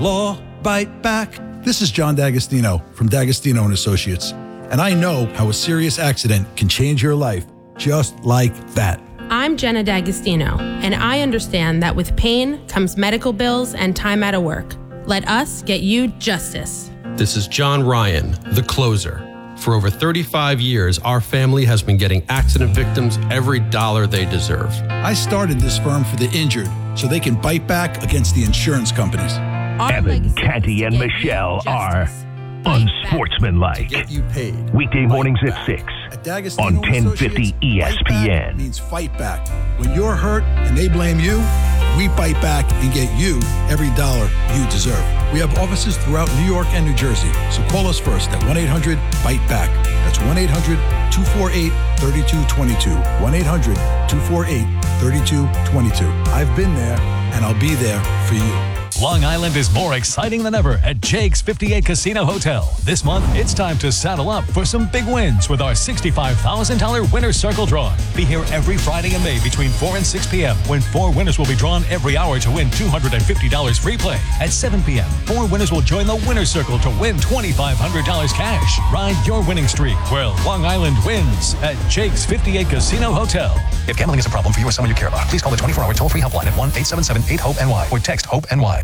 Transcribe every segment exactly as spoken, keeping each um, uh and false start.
Law Bite Back. This is John D'Agostino from D'Agostino and Associates, and I know how a serious accident can change your life just like that. I'm Jenna D'Agostino, and I understand that with pain comes medical bills and time out of work. Let us get you justice. This is John Ryan, the closer. For over thirty-five years, our family has been getting accident victims every dollar they deserve. I started this firm for the injured so they can bite back against the insurance companies. Our Evan, Canty, and Michelle are unsportsmanlike. Get you paid. Weekday mornings at six on ten fifty E S P N. Means fight back. When you're hurt and they blame you, we bite back and get you every dollar you deserve. We have offices throughout New York and New Jersey, so call us first at one eight hundred bite back. That's one eight hundred two four eight three two two two. one eight hundred two four eight three two two two. I've been there, and I'll be there for you. Long Island is more exciting than ever at Jake's fifty-eight Casino Hotel. This month, it's time to saddle up for some big wins with our sixty-five thousand dollars Winner's Circle drawing. Be here every Friday in May between four and six p.m. when four winners will be drawn every hour to win two hundred fifty dollars free play. At seven p.m., four winners will join the Winner's Circle to win twenty-five hundred dollars cash. Ride your winning streak where Long Island wins at Jake's fifty-eight Casino Hotel. If gambling is a problem for you or someone you care about, please call the twenty-four hour toll-free helpline at one eight seven seven eight hope N Y or text HOPE-N Y.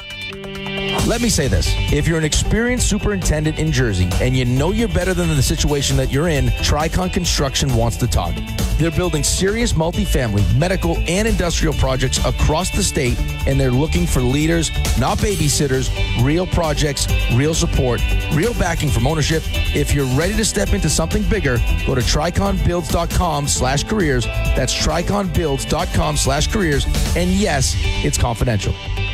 Let me say this. If you're an experienced superintendent in Jersey and you know you're better than the situation that you're in, Tricon Construction wants to talk. They're building serious multifamily, medical, and industrial projects across the state, and they're looking for leaders, not babysitters, real projects, real support, real backing from ownership. If you're ready to step into something bigger, go to triconbuilds.com slash careers. That's triconbuilds.com slash careers. And yes, it's confidential.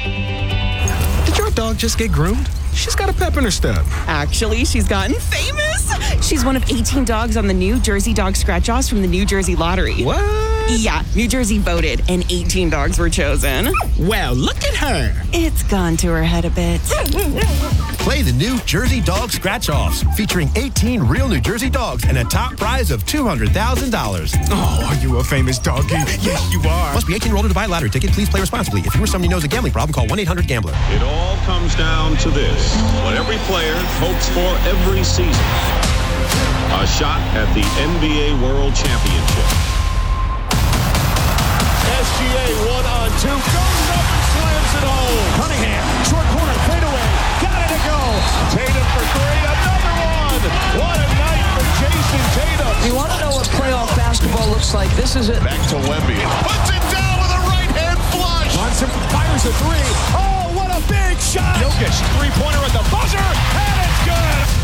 Did your dog just get groomed? She's got a pep in her step. Actually, she's gotten famous. She's one of eighteen dogs on the New Jersey Dog Scratch-Offs from the New Jersey Lottery. What? Yeah, New Jersey voted, and eighteen dogs were chosen. Well, look at her. It's gone to her head a bit. Play the New Jersey Dog Scratch-Offs, featuring eighteen real New Jersey dogs and a top prize of two hundred thousand dollars. Oh, are you a famous doggy? Yes, you are. Must be eighteen years old to buy a lottery ticket. Please play responsibly. If you or somebody knows a gambling problem, call one eight hundred gambler. It all comes down to this. What every player hopes for every season. A shot at the N B A World Championship. S G A one on two. Goes up and slams it home. Cunningham, short corner, fadeaway. Got it to go. Tatum for three. Another one. What a night for Jason Tatum. You want to know what playoff basketball looks like? This is it. Back to Wemby. Puts it down with a right-hand flush. Johnson fires a three. Oh, what a big shot. Jokic, three-pointer at the buzzer, and it's good.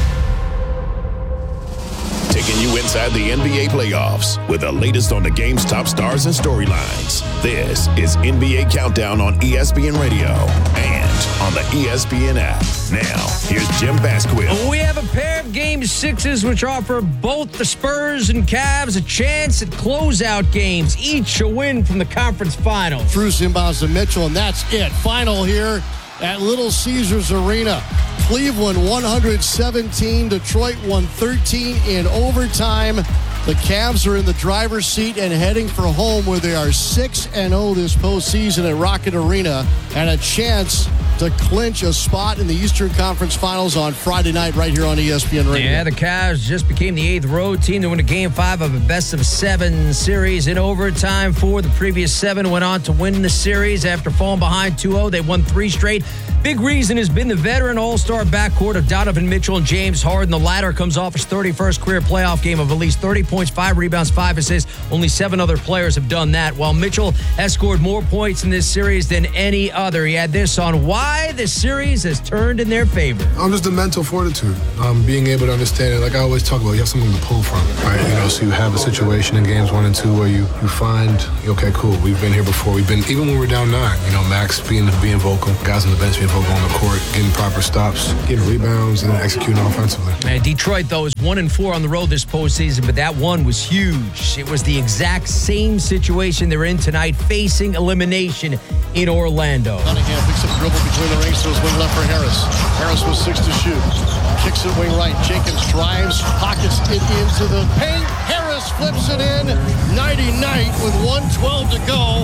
Taking you inside the N B A playoffs with the latest on the game's top stars and storylines. This is N B A Countdown on E S P N Radio and on the E S P N app. Now, here's Jim Basquill. We have a pair of game sixes which offer both the Spurs and Cavs a chance at closeout games, each a win from the conference final. Cruz inbounds to Mitchell, and that's it. Final here at Little Caesars Arena. Cleveland one seventeen, Detroit one thirteen in overtime. The Cavs are in the driver's seat and heading for home, where they are six and oh this postseason at Rocket Arena, and a chance to clinch a spot in the Eastern Conference Finals on Friday night right here on E S P N Radio. Yeah, the Cavs just became the eighth road team to win a game five of a best of seven series in overtime. Four of the previous seven went on to win the series. After falling behind two oh, they won three straight. Big reason has been the veteran all-star backcourt of Donovan Mitchell and James Harden. The latter comes off his thirty-first career playoff game of at least thirty points, five rebounds, five assists. Only seven other players have done that, while Mitchell has scored more points in this series than any other. He had this on why the series has turned in their favor. Um, just the mental fortitude, um, being able to understand it. Like I always talk about, you have something to pull from, right? You know, so you have a situation in games one and two where you, you find, okay, cool, we've been here before. We've been, even when we're down nine, you know, Max being being vocal, guys on the bench being vocal on the court, getting proper stops, getting rebounds, and executing offensively. And Detroit, though, is one and four on the road this postseason, but that one was huge. It was the exact same situation they're in tonight, facing elimination in Orlando. Cunningham picks up dribble between the rings, throws wing left for Harris. Harris with six to shoot. Kicks it wing right. Jenkins drives, pockets it into the paint. Harris flips it in. Nighty-night with one twelve to go.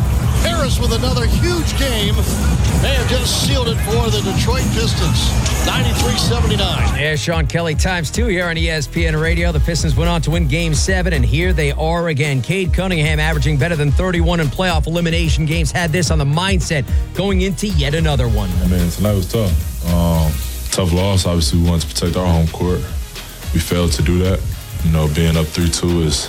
Harris with another huge game. They have just sealed it for the Detroit Pistons, ninety-three seventy-nine. Yeah, Sean Kelly times two here on E S P N Radio. The Pistons went on to win Game seven, and here they are again. Cade Cunningham averaging better than thirty-one in playoff elimination games. Had this on the mindset going into yet another one. I mean, tonight was tough. Um, tough loss. Obviously, we wanted to protect our home court. We failed to do that. You know, being up three two is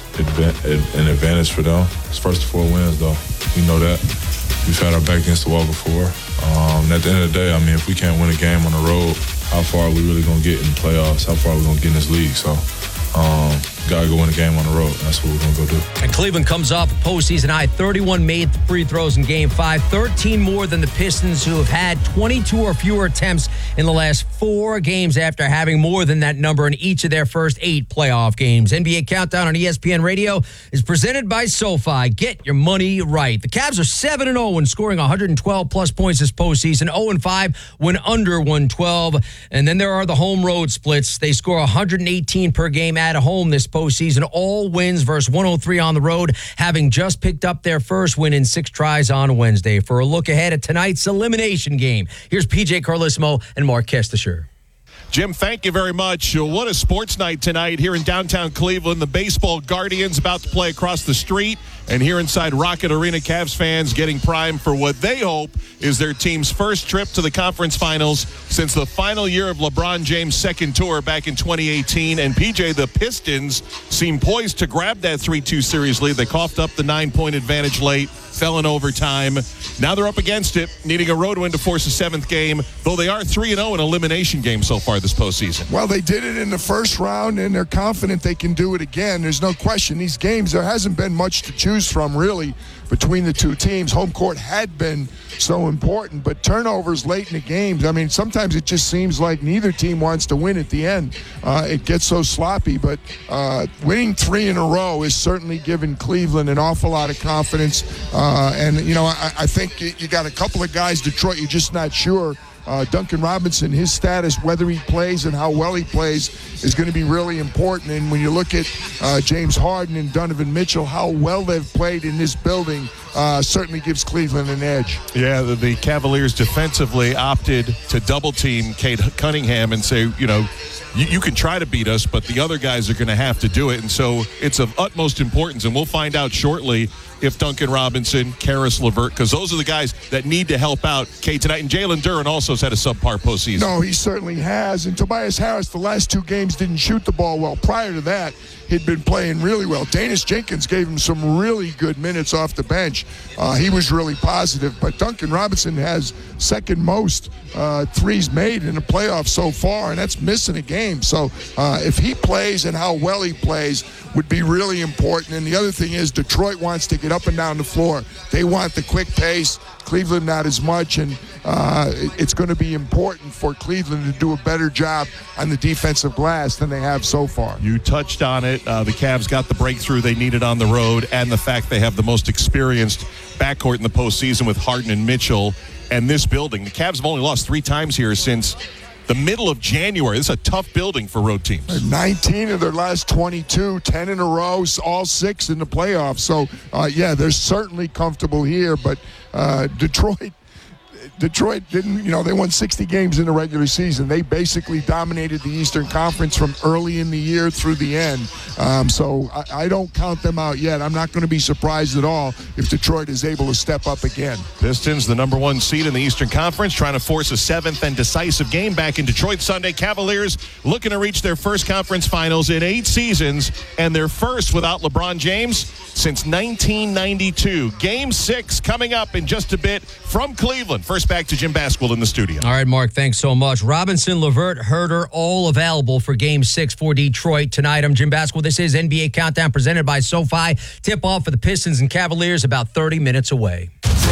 an advantage for them. It's first four wins, though. We know that. We've had our back against the wall before. Um, and at the end of the day, I mean, if we can't win a game on the road, how far are we really going to get in the playoffs? How far are we going to get in this league? So, um, got to go win a game on the road. That's what we're going to go do. And Cleveland comes off a postseason high, thirty-one made free throws in Game five, thirteen more than the Pistons, who have had twenty-two or fewer attempts in the last four games after having more than that number in each of their first eight playoff games. N B A Countdown on E S P N Radio is presented by SoFi. Get your money right. The Cavs are seven and oh when scoring one hundred twelve plus points this postseason, oh and five when under one twelve. And then there are the home road splits. They score one hundred eighteen per game at home this postseason. All wins versus one oh three on the road, having just picked up their first win in six tries on Wednesday. For a look ahead at tonight's elimination game, here's P J Carlissimo and Mark Kestisher. Jim, thank you very much. What a sports night tonight here in downtown Cleveland. The baseball Guardians about to play across the street. And here inside Rocket Arena, Cavs fans getting primed for what they hope is their team's first trip to the conference finals since the final year of LeBron James' second tour back in twenty eighteen. And P J, the Pistons seem poised to grab that three two series lead. They coughed up the nine-point advantage late, fell in overtime. Now they're up against it, needing a road win to force a seventh game, though they are three and oh in elimination games so far this postseason. Well, they did it in the first round, and they're confident they can do it again. There's no question. These games, there hasn't been much to choose from, really, between the two teams. Home court had been so important, but turnovers late in the games, I mean, sometimes it just seems like neither team wants to win at the end. Uh, it gets so sloppy, but uh, winning three in a row is certainly giving Cleveland an awful lot of confidence. Uh, and, you know, I, I think you got a couple of guys, Detroit, you're just not sure. Uh, Duncan Robinson, his status, whether he plays and how well he plays, is going to be really important. And when you look at uh, James Harden and Donovan Mitchell, how well they've played in this building uh, certainly gives Cleveland an edge. Yeah, the, the Cavaliers defensively opted to double-team Cade Cunningham and say, you know, you, you can try to beat us, but the other guys are going to have to do it. And so it's of utmost importance, and we'll find out shortly if Duncan Robinson, Karis LeVert, because those are the guys that need to help out Cade tonight. And Jalen Duren also has had a subpar postseason. No, he certainly has. And Tobias Harris, the last two games, didn't shoot the ball well. Prior to that, he'd been playing really well. Danis Jenkins gave him some really good minutes off the bench. Uh, he was really positive. But Duncan Robinson has second most uh, threes made in the playoffs so far, and that's missing a game. So uh, if he plays and how well he plays would be really important. And the other thing is Detroit wants to get up and down the floor. They want the quick pace. Cleveland not as much, and uh, it's going to be important for Cleveland to do a better job on the defensive glass than they have so far. You touched on it. Uh, the Cavs got the breakthrough they needed on the road, and the fact they have the most experienced backcourt in the postseason with Harden and Mitchell. And this building, the Cavs have only lost three times here since the middle of January. This is a tough building for road teams. nineteen of their last twenty-two, ten in a row, all six in the playoffs. So, uh, yeah, they're certainly comfortable here. But uh, Detroit, Detroit didn't, you know, they won sixty games in the regular season. They basically dominated the Eastern Conference from early in the year through the end. Um, so I, I don't count them out yet. I'm not going to be surprised at all if Detroit is able to step up again. Pistons, the number one seed in the Eastern Conference, trying to force a seventh and decisive game back in Detroit Sunday. Cavaliers looking to reach their first conference finals in eight seasons, and their first without LeBron James since nineteen ninety-two. Game six coming up in just a bit from Cleveland. First back to Jim Basquill in the studio. All right, Mark, thanks so much. Robinson, LeVert, Herter, all available for Game six for Detroit tonight. I'm Jim Basquill. This is N B A Countdown presented by SoFi. Tip-off for the Pistons and Cavaliers about thirty minutes away.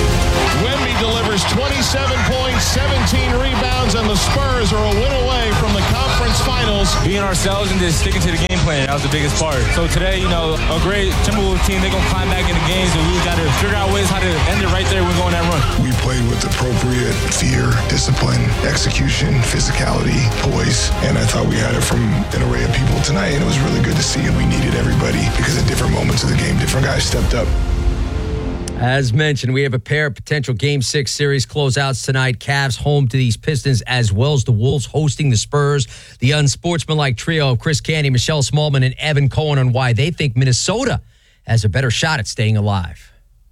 Wemby delivers twenty-seven points, seventeen rebounds, and the Spurs are a win away from the conference finals. Being ourselves and just sticking to the game plan, that was the biggest part. So today, you know, a great Timberwolves team, they're going to climb back into games, and we got to figure out ways how to end it right there when we go on that run. We played with appropriate fear, discipline, execution, physicality, poise, and I thought we had it from an array of people tonight, and it was really good to see, and we needed everybody because at different moments of the game, different guys stepped up. As mentioned, we have a pair of potential Game six series closeouts tonight. Cavs home to these Pistons, as well as the Wolves hosting the Spurs. The unsportsmanlike trio of Chris Canty, Michelle Smallman, and Evan Cohen on why they think Minnesota has a better shot at staying alive.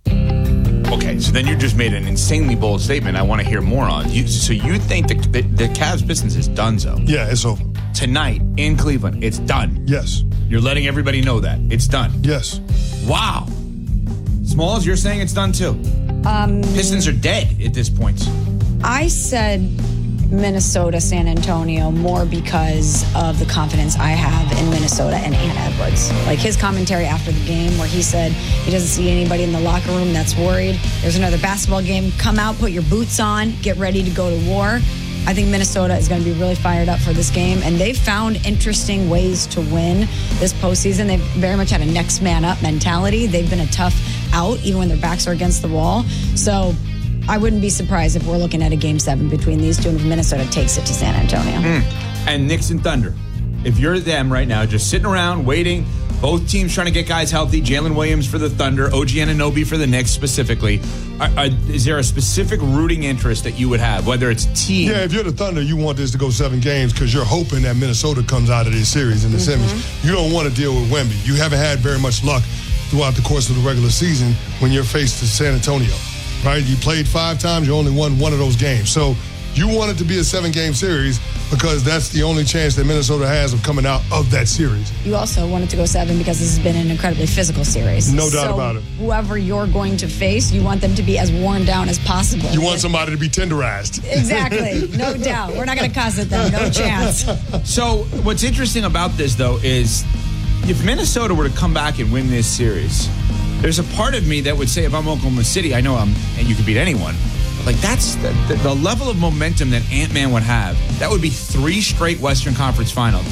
Okay, so then you just made an insanely bold statement I want to hear more on. You, so you think the, the, the Cavs business is donezo? Yeah, it's over. Tonight in Cleveland, it's done. Yes. You're letting everybody know that. It's done. Yes. Wow. Smalls, you're saying it's done too? Um, Pistons are dead at this point. I said Minnesota, San Antonio more because of the confidence I have in Minnesota and Ant Edwards. Like his commentary after the game where he said he doesn't see anybody in the locker room that's worried. There's another basketball game. Come out, put your boots on, get ready to go to war. I think Minnesota is going to be really fired up for this game, and they've found interesting ways to win this postseason. They've very much had a next man up mentality. They've been a tough out, even when their backs are against the wall. So I wouldn't be surprised if we're looking at a game seven between these two and if Minnesota takes it to San Antonio. Mm. And Knicks and Thunder. If you're them right now, just sitting around waiting, both teams trying to get guys healthy, Jalen Williams for the Thunder, O G Anunoby for the Knicks specifically, are, are, is there a specific rooting interest that you would have, whether it's team? Yeah, if you're the Thunder, you want this to go seven games because you're hoping that Minnesota comes out of this series in the mm-hmm. semis. You don't want to deal with Wemby. You haven't had very much luck throughout the course of the regular season when you're faced to San Antonio, right? You played five times, you only won one of those games. So you want it to be a seven-game series because that's the only chance that Minnesota has of coming out of that series. You also want it to go seven because this has been an incredibly physical series. No doubt so about it. Whoever you're going to face, you want them to be as worn down as possible. You want somebody to be tenderized. Exactly. No doubt. We're not going to cuss at them. No chance. So what's interesting about this, though, is if Minnesota were to come back and win this series, there's a part of me that would say if I'm Oklahoma City, I know I'm, and you could beat anyone. Like, that's the, the, the level of momentum that Ant-Man would have. That would be three straight Western Conference finals.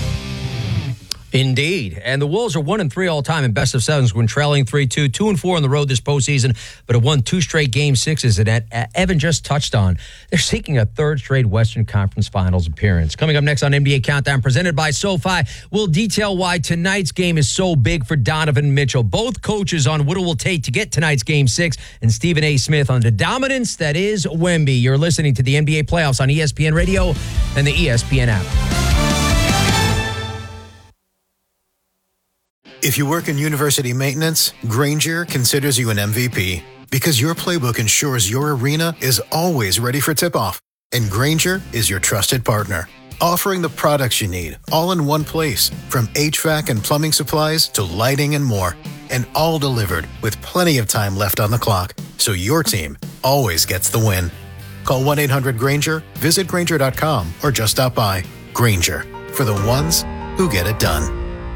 Indeed. And the Wolves are one and three all time in best of sevens when trailing three two, two and four on the road this postseason, but have won two straight game sixes. And at, Evan just touched on, they're seeking a third straight Western Conference Finals appearance. Coming up next on N B A Countdown, presented by SoFi, we'll detail why tonight's game is so big for Donovan Mitchell. Both coaches on what it will take to get tonight's game six, and Stephen A. Smith on the dominance that is Wemby. You're listening to the N B A playoffs on E S P N Radio and the E S P N app. If you work in university maintenance, Grainger considers you an M V P because your playbook ensures your arena is always ready for tip-off. And Grainger is your trusted partner, offering the products you need all in one place, from H V A C and plumbing supplies to lighting and more. And all delivered with plenty of time left on the clock, so your team always gets the win. Call one eight hundred Grainger, visit Grainger dot com, or just stop by. Grainger, for the ones who get it done.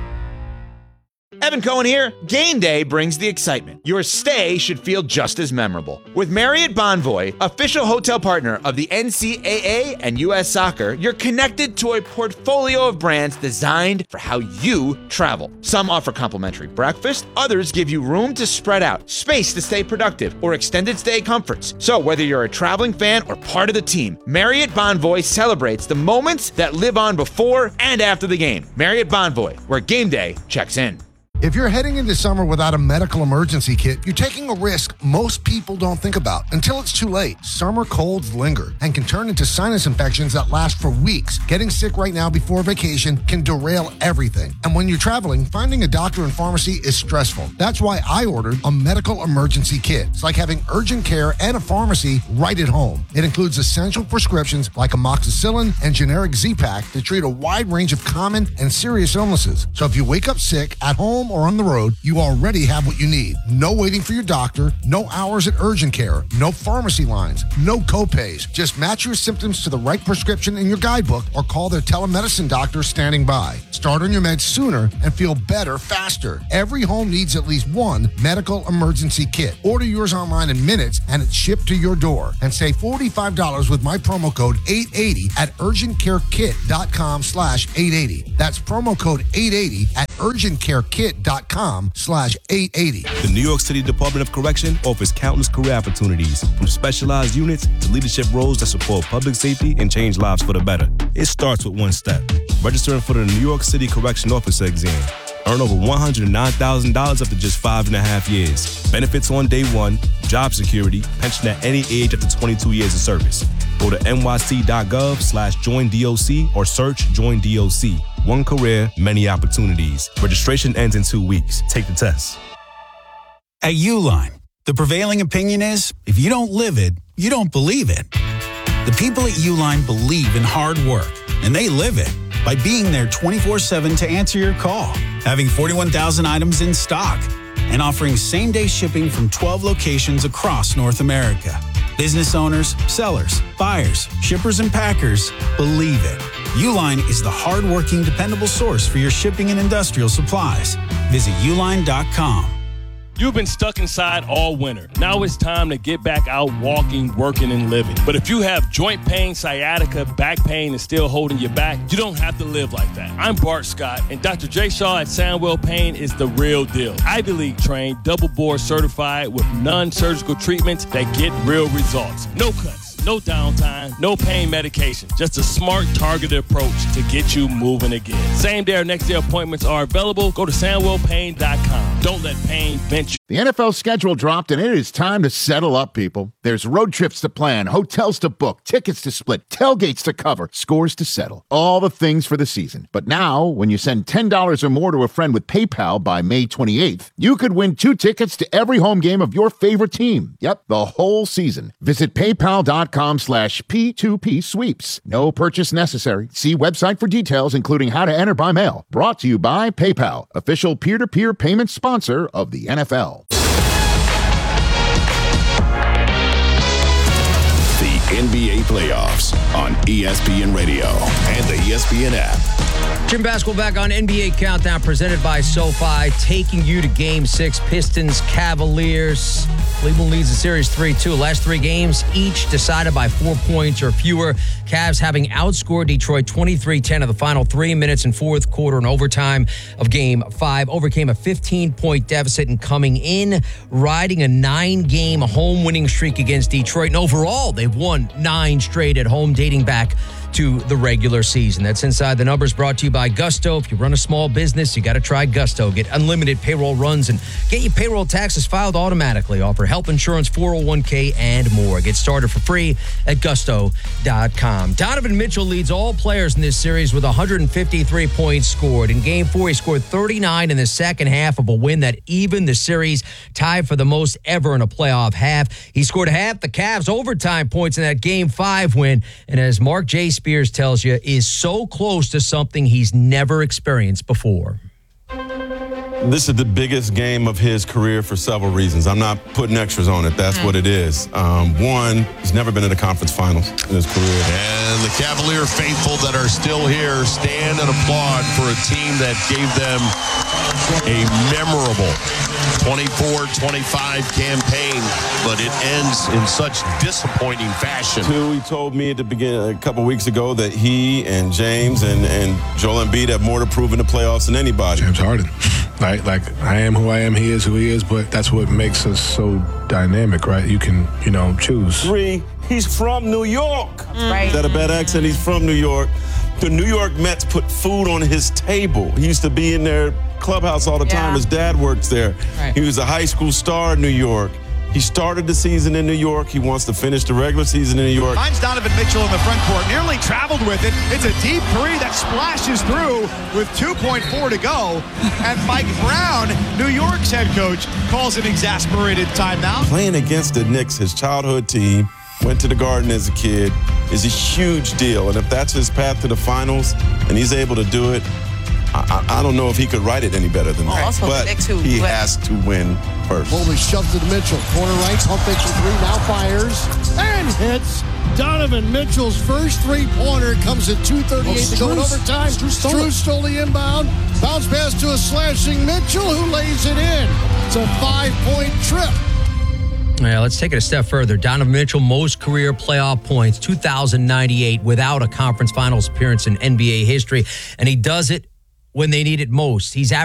Evan Cohen here. Game day brings the excitement. Your stay should feel just as memorable. With Marriott Bonvoy, official hotel partner of the N C double A and U S Soccer, you're connected to a portfolio of brands designed for how you travel. Some offer complimentary breakfast, others give you room to spread out, space to stay productive, or extended stay comforts. So whether you're a traveling fan or part of the team, Marriott Bonvoy celebrates the moments that live on before and after the game. Marriott Bonvoy, where game day checks in. If you're heading into summer without a medical emergency kit, you're taking a risk most people don't think about until it's too late. Summer colds linger and can turn into sinus infections that last for weeks. Getting sick right now before vacation can derail everything. And when you're traveling, finding a doctor and pharmacy is stressful. That's why I ordered a medical emergency kit. It's like having urgent care and a pharmacy right at home. It includes essential prescriptions like amoxicillin and generic Z-Pak to treat a wide range of common and serious illnesses. So if you wake up sick at home or on the road, you already have what you need. No waiting for your doctor, no hours at urgent care, no pharmacy lines, no copays. Just match your symptoms to the right prescription in your guidebook or call their telemedicine doctor standing by. Start on your meds sooner and feel better faster. Every home needs at least one medical emergency kit. Order yours online in minutes and it's shipped to your door. And save forty-five dollars with my promo code eight eighty at urgentcarekit.com slash 880. That's promo code eight eighty at urgentcarekit.com slash 880. The New York City Department of Correction offers countless career opportunities, from specialized units to leadership roles that support public safety and change lives for the better. It starts with one step: registering for the New York City Correction Officer exam. Earn over one hundred nine thousand dollars after just five and a half years. Benefits on day one, job security, pension at any age up to twenty-two years of service. Go to nyc.gov slash join DOC or search Join D O C. One career, many opportunities. Registration ends in two weeks. Take the test. At Uline, the prevailing opinion is, if you don't live it, you don't believe it. The people at Uline believe in hard work, and they live it by being there twenty-four seven to answer your call, having forty-one thousand items in stock, and offering same-day shipping from twelve locations across North America. Business owners, sellers, buyers, shippers, and packers believe it. Uline is the hard-working, dependable source for your shipping and industrial supplies. Visit uline dot com. You've been stuck inside all winter. Now it's time to get back out walking, working, and living. But if you have joint pain, sciatica, back pain, and still holding you back, you don't have to live like that. I'm Bart Scott, and Doctor Jay Shaw at Sandwell Pain is the real deal. Ivy League trained, double board certified with non-surgical treatments that get real results. No cuts. No downtime, no pain medication. Just a smart, targeted approach to get you moving again. Same day or next day appointments are available. Go to sandwell pain dot com. Don't let pain bench you. The N F L schedule dropped, and it is time to settle up, people. There's road trips to plan, hotels to book, tickets to split, tailgates to cover, scores to settle. All the things for the season. But now, when you send ten dollars or more to a friend with PayPal by May twenty-eighth, you could win two tickets to every home game of your favorite team. Yep, the whole season. Visit paypal dot com slash P two P sweeps. No purchase necessary. See website for details, including how to enter by mail. Brought to you by PayPal, official peer-to-peer payment sponsor of the N F L. The N B A playoffs on E S P N Radio and the E S P N app. Gym basketball back on N B A Countdown presented by SoFi, taking you to Game six. Pistons, Cavaliers. Cleveland leads the series three two. Last three games, each decided by four points or fewer. Cavs having outscored Detroit twenty-three ten of the final three minutes in fourth quarter and overtime of Game five. Overcame a fifteen-point deficit and coming in, riding a nine-game home winning streak against Detroit. And overall, they've won nine straight at home, dating back to the regular season. That's Inside the Numbers, brought to you by Gusto. If you run a small business, you got to try Gusto. Get unlimited payroll runs and get your payroll taxes filed automatically. Offer health insurance, four oh one k, and more. Get started for free at gusto dot com. Donovan Mitchell leads all players in this series with one hundred fifty-three points scored. In Game four, he scored thirty-nine in the second half of a win that evened the series, tied for the most ever in a playoff half. He scored half the Cavs' overtime points in that Game five win, and as Mark J. Spears tells you, is so close to something he's never experienced before. This is the biggest game of his career for several reasons. I'm not putting extras on it. That's what it is. Um, one, he's never been in the conference finals in his career. And the Cavalier faithful that are still here stand and applaud for a team that gave them a memorable twenty-four twenty-five campaign, but it ends in such disappointing fashion. Two, he told me at the beginning, a couple weeks ago, that he and James and, and Joel Embiid have more to prove in the playoffs than anybody. James Harden. Like, like I am who I am, he is who he is, but that's what makes us so dynamic, right? You can, you know, choose. Three, he's from New York. That's right. Is that a bad accent? He's from New York. The New York Mets put food on his table. He used to be in their clubhouse all the time. Yeah. His dad works there. Right. He was a high school star in New York. He started the season in New York. He wants to finish the regular season in New York. Finds Donovan Mitchell in the front court, nearly traveled with it. It's a deep three that splashes through with two point four to go. And Mike Brown, New York's head coach, calls an exasperated timeout. Playing against the Knicks, his childhood team, went to the Garden as a kid, is a huge deal. And if that's his path to the finals and he's able to do it, I, I don't know if he could write it any better than Well, that. also But Knicks who he win. has to win first. Mobley shoves it to Mitchell. Corner right, pump fakes a three, now fires and hits. Donovan Mitchell's first three-pointer comes at two thirty-eight to go in overtime. Strus stole the inbound. Bounce pass to a slashing Mitchell, who lays it in. It's a five-point trip. Yeah, let's take it a step further. Donovan Mitchell, most career playoff points, two thousand ninety-eight, without a conference finals appearance in N B A history. And he does it when they need it most. He's